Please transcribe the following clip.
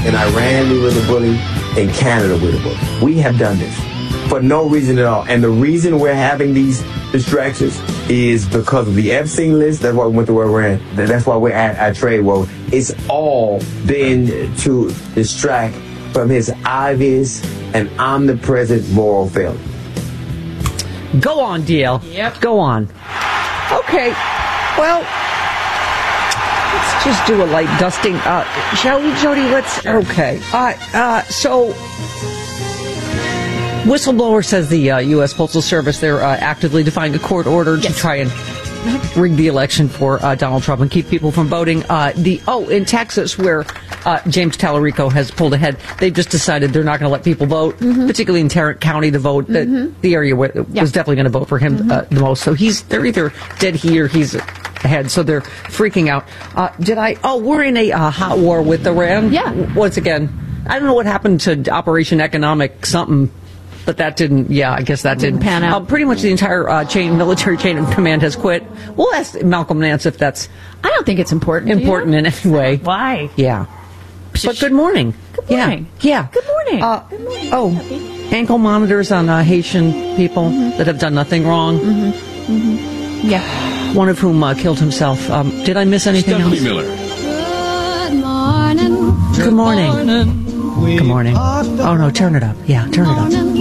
In Iran, we were the bully. In Canada, we're the bully. We have done this for no reason at all. And the reason we're having these distractions is because of the Epstein list. That's why we went to where we're in. That's why we're at our trade war. It's all been to distract from his obvious and omnipresent moral failure. Go on, DL. Yep. Go on. Okay. Well, let's just do a light dusting. Shall we, Jody? Let's. Sure. Okay. So, whistleblower says the U.S. Postal Service, they're actively defying a court order to try and rig the election for Donald Trump and keep people from voting. In Texas, where James Tallarico has pulled ahead, they've just decided they're not going to let people vote, particularly in Tarrant County, to vote. The area where was definitely going to vote for him the most. So they're either dead he or he's ahead. So they're freaking out. We're in a hot war with Iran. Yeah. Once again, I don't know what happened to Operation Economic something. But that didn't, I guess that didn't pan out. Pretty much the entire military chain of command has quit. We'll ask Malcolm Nance if that's I don't think it's important. in any way. Why? Yeah. But good morning. Good morning. Yeah. Good morning. Good morning. Ankle monitors on Haitian people that have done nothing wrong. Yeah. One of whom killed himself. Did I miss anything Stephanie else? Miller. Good morning. Good morning. Oh, no, turn it up. Yeah, turn it up.